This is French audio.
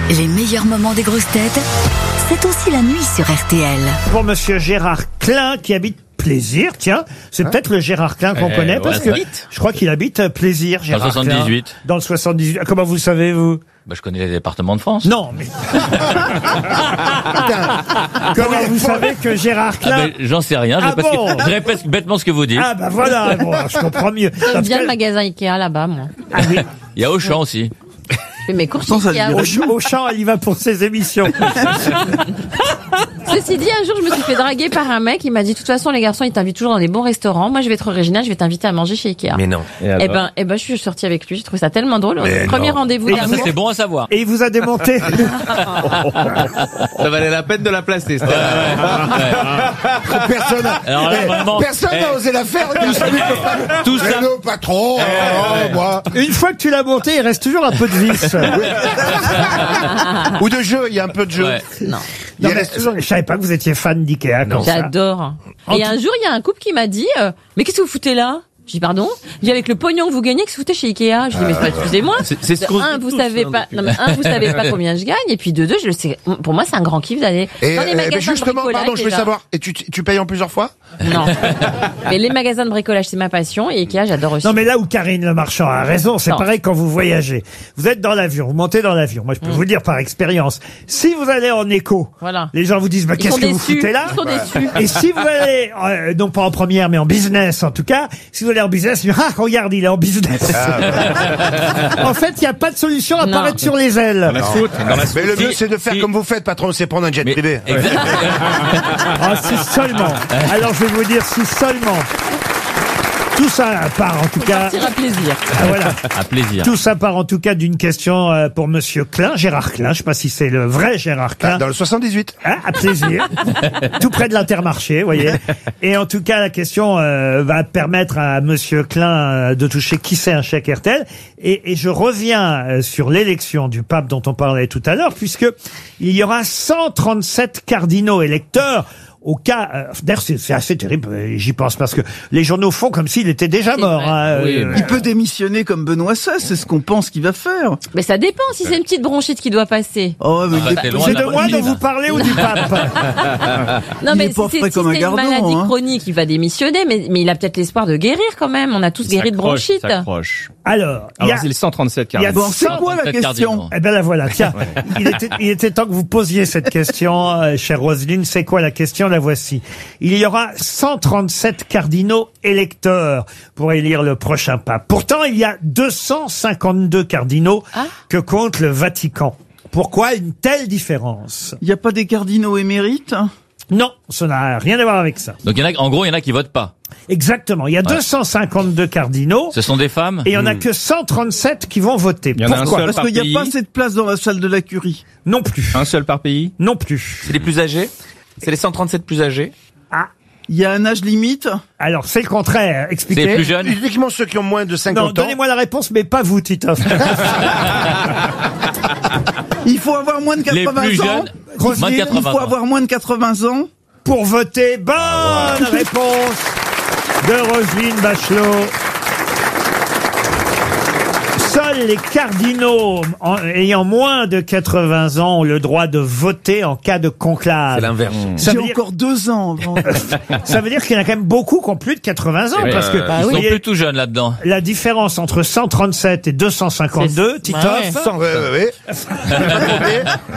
Les meilleurs moments des grosses têtes, c'est aussi la nuit sur RTL. Pour monsieur Gérard Klein qui habite Plaisir, tiens, c'est peut-être le Gérard Klein qu'on connaît parce que je crois qu'il habite Plaisir, Gérard Dans le 78. Klein. Dans le 78. Comment vous savez, vous? Bah, je connais les départements de France. Non, mais... Comment vous savez que Gérard Klein... J'en sais rien, je répète bêtement ce que vous dites. Ah bah voilà, bon, je comprends mieux. J'aime bien le magasin Ikea là-bas, moi. Ah oui. Il y a Auchan aussi. Je fais mes courses Ikea. Auchan, elle y va pour ses émissions. Ceci dit, un jour, je me suis fait draguer par un mec. Il m'a dit, de toute façon, les garçons, ils t'invitent toujours dans des bons restaurants. Moi, je vais être original, je vais t'inviter à manger chez Ikea. Mais non. Eh ben, je suis sortie avec lui. J'ai trouvé ça tellement drôle. Premier rendez-vous Ça, d'amour. c'est bon à savoir. Et il vous a démonté. Ça valait la peine de la placer. Personne n'a osé la faire. Vous savez que Tout ça. le patron, moi. Une fois que tu l'as monté, il reste toujours un peu de vis. Ou de jeu, il y a un peu de jeu. Ouais. Non. Non, mais je savais pas que vous étiez fan d'Ikea comme ça. J'adore. Et un jour, il y a un couple qui m'a dit, mais qu'est-ce que vous foutez là? J'ai dit, pardon? J'ai dit, avec le pognon que vous gagnez, qu'est-ce que vous foutez chez Ikea? Je dis, mais excusez-moi. C'est ce qu'on Un, dit vous tous, savez hein, pas, depuis. non, mais un, vous savez pas combien je gagne, et puis de deux, je le sais. Pour moi, c'est un grand kiff d'aller dans les magasins justement, de bricolage. pardon, je veux déjà. savoir. Et tu payes en plusieurs fois? Non. Mais les magasins de bricolage, c'est ma passion, et Ikea, j'adore aussi. Non, mais là où Karine Le Marchand a raison, c'est Non. pareil quand vous voyagez. Vous êtes dans l'avion, vous montez dans l'avion. Moi, je peux vous dire par expérience, si vous allez en éco, Voilà. les gens vous disent, bah, Ils qu'est-ce sont que vous déçus. foutez là? Ils sont déçus. Et si vous allez, non pas en première, mais en business en tout cas, si vous allez en business, ils disent, ah, regarde, il est en business. En fait, il n'y a pas de solution à Non. paraître sur les ailes. Mais le mieux, c'est de faire comme vous faites, patron, c'est prendre un jet privé. Ah, si seulement. Alors, je vais vous dire, si seulement. Tout ça part en tout cas. Partir à plaisir. Ah, voilà. À plaisir. Tout ça part en tout cas d'une question pour monsieur Klein, Gérard Klein. Je sais pas si c'est le vrai Gérard Klein. Dans le 78. Ah, à plaisir. Tout près de l'Intermarché, vous voyez. Et en tout cas, la question va permettre à monsieur Klein de toucher qui c'est un chèque RTL. Et je reviens sur l'élection du pape dont on parlait tout à l'heure, puisque il y aura 137 cardinaux électeurs. Au cas, d'ailleurs c'est assez terrible, j'y pense, parce que les journaux font comme s'il était déjà C'est mort. vrai. Hein, Oui, Il peut démissionner comme Benoît XVI, c'est ce qu'on pense qu'il va faire. Mais ça dépend si c'est une petite bronchite qui doit passer. Oh, mais Ah, t'es loin c'est de de la moi dont politique. vous parlez ou du pape? Non, Il mais est pas si frais c'est comme un une gardon, maladie hein. chronique, il va démissionner, mais il a peut-être l'espoir de guérir quand même. On a tous guéri de bronchite. Alors, il y a, c'est les 137 il y a Bon, c'est quoi la 137 question? cardinaux. Eh ben la voilà, tiens. Il était temps que vous posiez cette question, chère Roselyne. C'est quoi la question? La voici. Il y aura 137 cardinaux électeurs pour élire le prochain pape. Pourtant, il y a 252 cardinaux que compte le Vatican. Pourquoi une telle différence? Il n'y a pas des cardinaux émérites? Non, ça n'a rien à voir avec ça. Donc, en gros, il y en a qui votent pas. Exactement. Il y a 252 cardinaux. Ce sont des femmes. Et il n'y en a que 137 qui vont voter. Il y en a un Pourquoi? seul. Parce qu'il n'y a pas assez de place dans la salle de la curie. Non plus. Un seul par pays? Non plus. C'est les plus âgés? C'est les 137 plus âgés? Il y a un âge limite? Alors, c'est le contraire. C'est Expliquez. les plus jeunes. Uniquement ceux qui ont moins de Non, 50 ans. donnez-moi la réponse, mais pas vous, Titoff. Il faut avoir moins de Les 80 plus ans. jeunes, Roselyne, moins de Il 80 faut ans. avoir moins de 80 ans. Pour voter, bonne réponse de Roselyne Bachelot. Seuls les cardinaux ayant moins de 80 ans ont le droit de voter en cas de conclave. C'est l'inverse. Ça J'ai veut dire- encore 2 ans avant. Ça veut dire qu'il y en a quand même beaucoup qui ont plus de 80 ans, parce que Ils vous sont voyez, plus tout jeunes là-dedans. la différence entre 137 et 252, Titoff. Ouais. Ouais.